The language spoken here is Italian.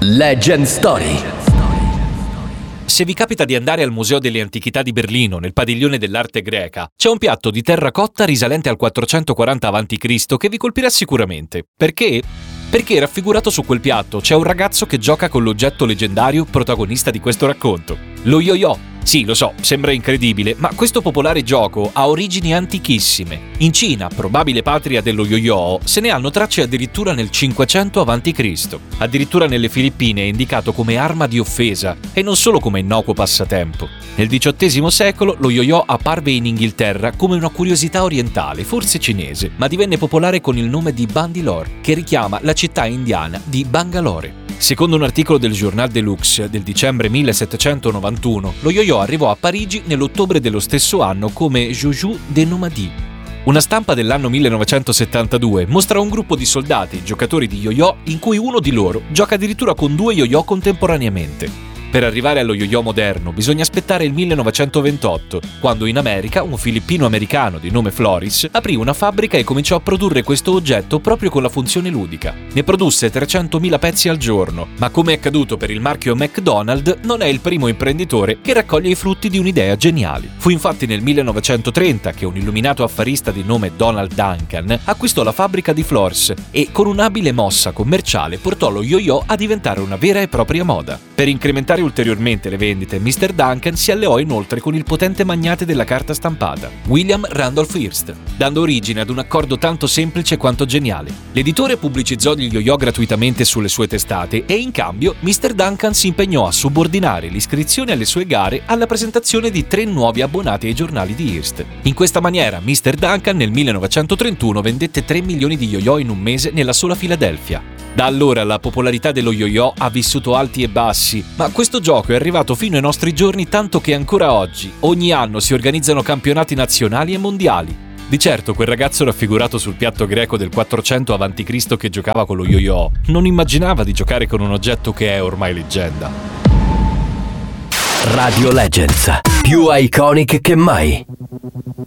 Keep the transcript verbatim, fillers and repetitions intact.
Legend Story. Se vi capita di andare al Museo delle Antichità di Berlino, nel padiglione dell'arte greca, c'è un piatto di terracotta risalente al quattrocentoquaranta avanti Cristo che vi colpirà sicuramente. Perché? Perché raffigurato su quel piatto c'è un ragazzo che gioca con l'oggetto leggendario protagonista di questo racconto, lo yo-yo. Sì, lo so, sembra incredibile, ma questo popolare gioco ha origini antichissime. In Cina, probabile patria dello yo-yo, se ne hanno tracce addirittura nel cinquecento avanti Cristo. Addirittura nelle Filippine è indicato come arma di offesa e non solo come innocuo passatempo. Nel diciottesimo secolo lo yo-yo apparve in Inghilterra come una curiosità orientale, forse cinese, ma divenne popolare con il nome di Bandilore, che richiama la città indiana di Bangalore. Secondo un articolo del Journal de Luxe del dicembre millesettecentonovantuno, lo yo-yo arrivò a Parigi nell'ottobre dello stesso anno come joujou de nomadi. Una stampa dell'anno millenovecentosettantadue mostra un gruppo di soldati, giocatori di yo-yo, in cui uno di loro gioca addirittura con due yo-yo contemporaneamente. Per arrivare allo yo-yo moderno bisogna aspettare il millenovecentoventotto, quando in America un filippino-americano di nome Floris aprì una fabbrica e cominciò a produrre questo oggetto proprio con la funzione ludica. Ne produsse trecentomila pezzi al giorno, ma come è accaduto per il marchio McDonald's, non è il primo imprenditore che raccoglie i frutti di un'idea geniale. Fu infatti nel millenovecentotrenta che un illuminato affarista di nome Donald Duncan acquistò la fabbrica di Floris e con un'abile mossa commerciale portò lo yo-yo a diventare una vera e propria moda. Per incrementare ulteriormente le vendite, mister Duncan si alleò inoltre con il potente magnate della carta stampata, William Randolph Hearst, dando origine ad un accordo tanto semplice quanto geniale. L'editore pubblicizzò gli yo-yo gratuitamente sulle sue testate e in cambio mister Duncan si impegnò a subordinare l'iscrizione alle sue gare alla presentazione di tre nuovi abbonati ai giornali di Hearst. In questa maniera mister Duncan nel millenovecentotrentuno vendette tre milioni di yo-yo in un mese nella sola Filadelfia. Da allora la popolarità dello yo-yo ha vissuto alti e bassi, ma questo gioco è arrivato fino ai nostri giorni tanto che ancora oggi, ogni anno si organizzano campionati nazionali e mondiali. Di certo quel ragazzo raffigurato sul piatto greco del quattrocento avanti Cristo che giocava con lo yo-yo non immaginava di giocare con un oggetto che è ormai leggenda. Radio Legends, più iconic che mai.